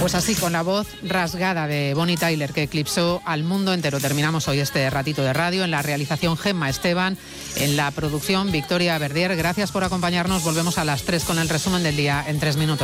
Pues así, con la voz rasgada de Bonnie Tyler, que eclipsó al mundo entero. Terminamos hoy este ratito de radio. En la realización, Gemma Esteban. En la producción, Victoria Verdier. Gracias por acompañarnos. Volvemos a las 3 con el resumen del día en 3 minutos.